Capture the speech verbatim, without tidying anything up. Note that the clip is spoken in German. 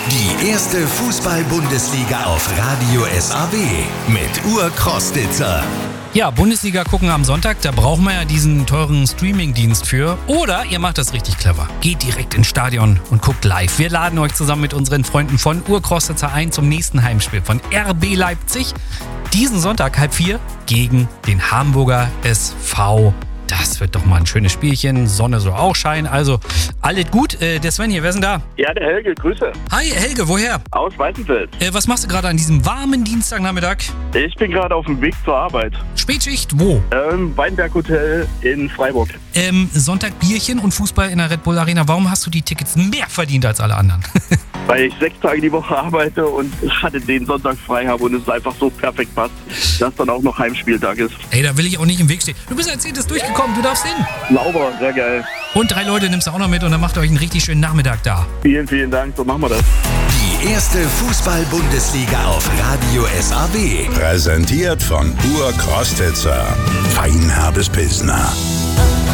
Die erste Fußball-Bundesliga auf Radio S A W mit Ur Crostitzer. Ja, Bundesliga gucken am Sonntag, da brauchen wir ja diesen teuren Streaming-Dienst für. Oder ihr macht das richtig clever. Geht direkt ins Stadion und guckt live. Wir laden euch zusammen mit unseren Freunden von Ur Crostitzer ein zum nächsten Heimspiel von R B Leipzig. Diesen Sonntag halb vier gegen den Hamburger S V. Das wird doch mal ein schönes Spielchen. Sonne soll auch scheinen. Also, alles gut. Äh, der Sven hier, wer ist denn da? Ja, der Helge, Grüße. Hi, Helge, woher? Aus Weißenfels. Äh, was machst du gerade an diesem warmen Dienstagnachmittag? Ich bin gerade auf dem Weg zur Arbeit. Spätschicht, wo? Ähm, Weinberg Hotel in Freiburg. Ähm, Sonntag Bierchen und Fußball in der Red Bull Arena. Warum hast du die Tickets mehr verdient als alle anderen? Weil ich sechs Tage die Woche arbeite und hatte den Sonntag frei habe und es einfach so perfekt passt, dass dann auch noch Heimspieltag ist. Ey, da will ich auch nicht im Weg stehen. Du bist als Zehntes durchgekommen, du darfst hin. Sauber, sehr geil. Und drei Leute nimmst du auch noch mit und dann macht ihr euch einen richtig schönen Nachmittag da. Vielen, vielen Dank, so machen wir das. Die erste Fußball-Bundesliga auf Radio S A W. Präsentiert von Ur Crostitzer. Feinherbes Pilsner.